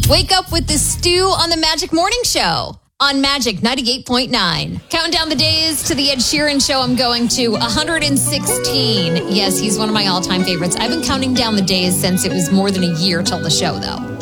Wake up with the Stu on the Magic Morning Show on Magic 98.9. Counting down the days to the Ed Sheeran show, I'm going to 116. Yes, he's one of my all-time favorites. I've been counting down the days since it was more than a year till the show, though.